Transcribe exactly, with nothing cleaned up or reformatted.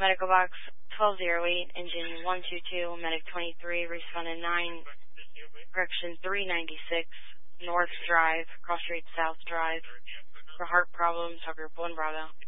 Medical Box twelve oh eight, Engine one two two, Medic twenty-three, responded nine, correction three ninety-six, North Drive, Cross Street South Drive, for heart problems, Hawker one Bravo.